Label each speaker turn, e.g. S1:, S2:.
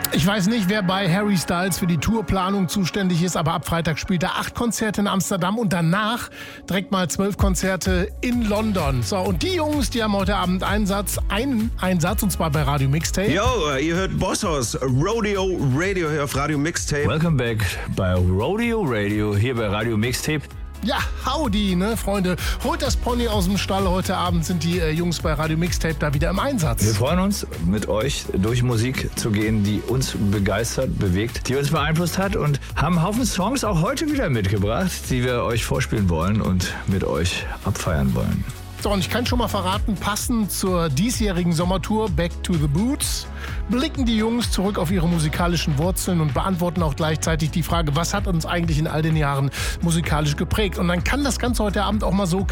S1: Ich weiß nicht, wer bei Harry Styles für die Tourplanung zuständig ist, aber ab Freitag spielt er 8 Konzerte in Amsterdam und danach direkt mal 12 Konzerte in London. So, und die Jungs, die haben heute Abend einen Einsatz, und zwar bei Radio Mixtape.
S2: Yo, ihr hört Bosshaus, Rodeo Radio hier auf Radio Mixtape.
S3: Welcome back bei Rodeo Radio hier bei Radio Mixtape.
S1: Ja, howdy, ne, Freunde. Holt das Pony aus dem Stall. Heute Abend sind die Jungs bei Radio Mixtape da wieder im Einsatz.
S3: Wir freuen uns, mit euch durch Musik zu gehen, die uns begeistert, bewegt, die uns beeinflusst hat und haben einen Haufen Songs auch heute wieder mitgebracht, die wir euch vorspielen wollen und mit euch abfeiern wollen.
S1: So, und ich kann schon mal verraten, passend zur diesjährigen Sommertour Back to the Boots blicken die Jungs zurück auf ihre musikalischen Wurzeln und beantworten auch gleichzeitig die Frage, was hat uns eigentlich in all den Jahren musikalisch geprägt? Und dann kann das Ganze heute Abend auch mal so